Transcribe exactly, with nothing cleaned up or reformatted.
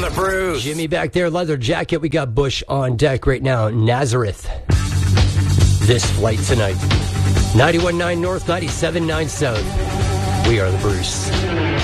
on the Bruce. Jimmy back there, leather jacket. We got Bush on deck right now. Nazareth. This flight tonight. ninety-one point nine North, ninety-seven point nine South. We are the Bruce.